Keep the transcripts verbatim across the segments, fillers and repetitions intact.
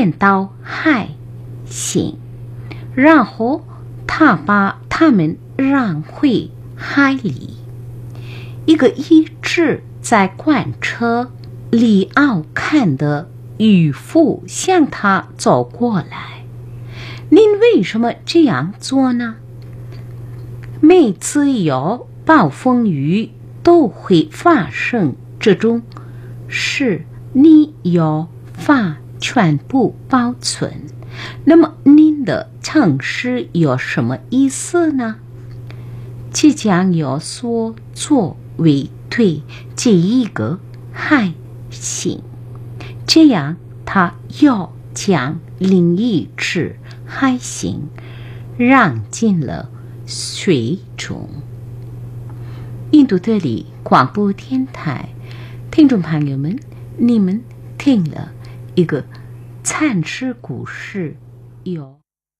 电到海醒，然后他把他们让回海里。一个一直在观车里奥看的渔夫向他走过来。您为什么这样做呢？每次有暴风雨都会发生这种事，你有法全部保存。那么您的诚实有什么意思呢？即将有所作为对这一个海星，这样他又将另一只海星让进了水中。印度德里广播电台听众朋友们，你们听了一个惨事故事，有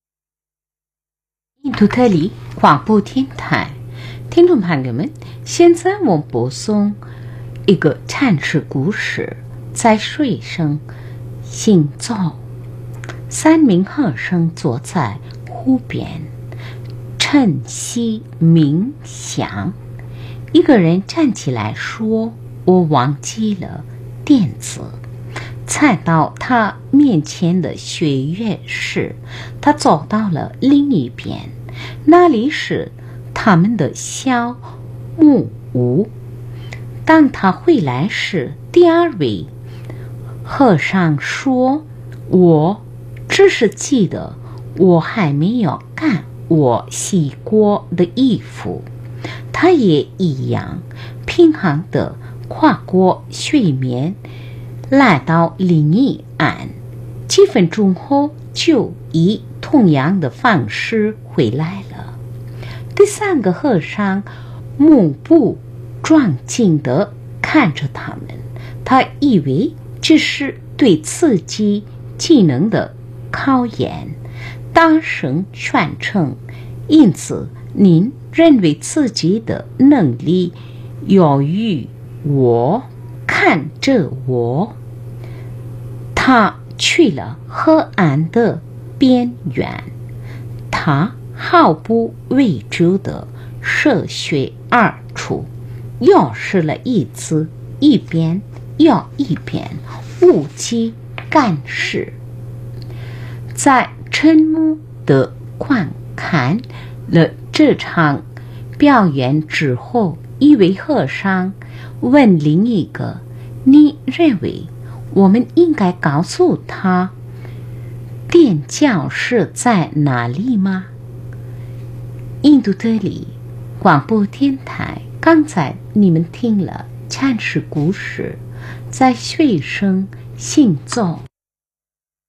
印度德里广播电台听众朋友们，现在我播送一个惨事故事，在水上行走。三名和尚坐在湖边晨曦冥想。一个人站起来说，我忘记了垫子。踩到他面前的雪月时，他走到了另一边，那里是他们的小木屋。当他回来时，第二位和尚说，我只是记得我还没有干我洗过的衣服。他也一样平衡地跨过水面，来到另一岸，几分钟后就以同样的方式回来了。第三个和尚目不转睛地看着他们，他以为这是对自己技能的考验，大声宣称，因此您认为自己的能力优于我，看着我。他去了河岸的边缘，他毫不畏惧地射血而出，又试了一次，一边又一边无计干事。在沉默地观看了这场表演之后，一位和尚问另一个，你认为我们应该告诉他垫脚是在哪里吗？印度德里广播电台，刚才你们听了惨事故事，在水上行走。